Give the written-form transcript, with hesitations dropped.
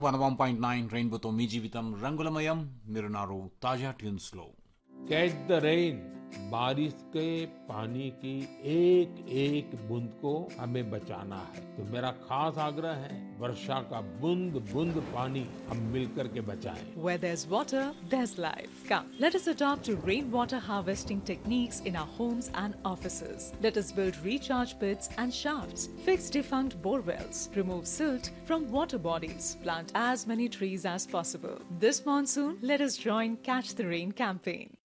101.9 రెయిన్బోతో మీ జీవితం రంగులమయం. మీరున్నారు తాజా ట్యూన్స్ లో. Catch the rain. बारिश के पानी की एक एक बूंद को हमें बचाना है। तो मेरा खास आग्रह है, वर्षा का बूंद बूंद पानी हम मिलकर के बचाएं। Where there's water, there's life. Come, let us adopt to rainwater harvesting techniques in our homes and offices. Let us build recharge pits and shafts, fix defunct bore wells, remove silt from water bodies, plant as many trees as possible. This monsoon, let us join Catch the Rain campaign.